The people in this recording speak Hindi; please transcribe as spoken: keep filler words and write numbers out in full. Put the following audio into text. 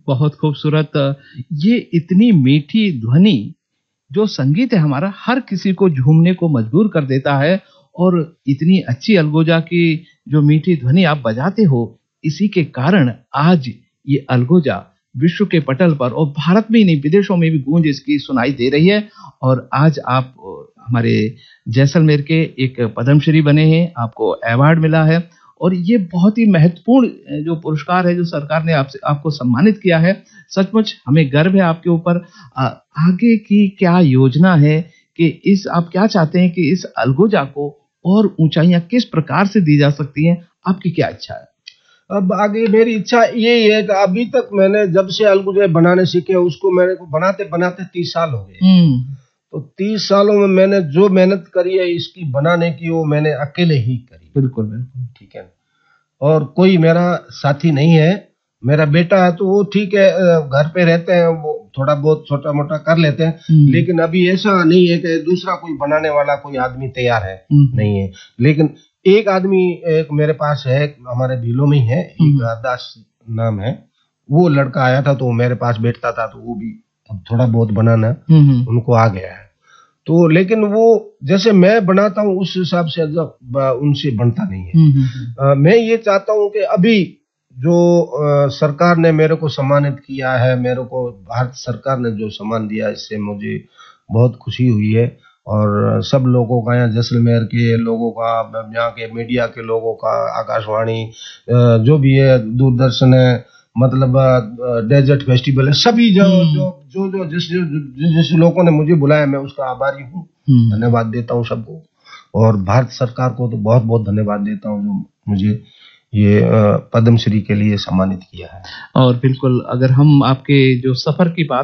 बहुत खूबसूरत। ये इतनी मीठी ध्वनि, जो संगीत है हमारा, हर किसी को झूमने को मजबूर कर देता है। और इतनी अच्छी अलगोजा की जो मीठी ध्वनि आप बजाते हो, इसी के कारण आज ये अलगोजा विश्व के पटल पर और भारत में ही नहीं विदेशों में भी गूंज इसकी सुनाई दे रही है। और आज आप हमारे जैसलमेर के एक पद्मश्री बने हैं, आपको अवार्ड मिला है और ये बहुत ही महत्वपूर्ण जो पुरस्कार है जो सरकार ने आपसे आपको सम्मानित किया है। सचमुच हमें गर्व है आपके ऊपर। आ, आगे की क्या योजना है कि इस आप क्या चाहते हैं कि इस अलगोजा को और ऊंचाइयां किस प्रकार से दी जा सकती हैं? आपकी क्या इच्छा है? अब आगे मेरी इच्छा यही है कि अभी तक मैंने जब से अलगुजे बनाने सीखे, उसको मेरे को बनाते बनाते तीस साल हो गए। तो तीस सालों में मैंने जो मेहनत करी है इसकी बनाने की, वो मैंने अकेले ही करी। बिल्कुल बिल्कुल ठीक है। और कोई मेरा साथी नहीं है। मेरा बेटा है तो वो ठीक है, घर पे रहते हैं, वो थोड़ा बहुत छोटा मोटा कर लेते हैं। लेकिन अभी ऐसा नहीं है कि दूसरा कोई बनाने वाला कोई आदमी तैयार है, नहीं है। लेकिन एक आदमी एक मेरे पास है, हमारे भीलों में ही है, एक दास नाम है। वो लड़का आया था तो मेरे पास बैठता था, तो वो भी अब थोड़ा बहुत बनाना उनको आ गया है। तो लेकिन वो जैसे मैं बनाता हूँ उस हिसाब से उनसे बनता नहीं है। आ, मैं ये चाहता हूँ कि अभी जो आ, सरकार ने मेरे को सम्मानित किया है, मेरे को भारत सरकार ने जो सम्मान दिया, इससे मुझे बहुत खुशी हुई है। और सब लोगों का, यहाँ जैसलमेर के लोगों का, यहाँ के मीडिया के लोगों का, आकाशवाणी जो भी है, दूरदर्शन है, मतलब डेजर्ट फेस्टिवल है, सभी जो जो जो जो जिस जिस लोगों ने मुझे बुलाया, मैं उसका आभारी हूँ। धन्यवाद देता हूँ सबको। और भारत सरकार को तो बहुत बहुत धन्यवाद देता हूँ जो मुझे ये पद्मश्री के लिए सम्मानित किया है। और बिल्कुल, अगर हम आपके जो सफर की बात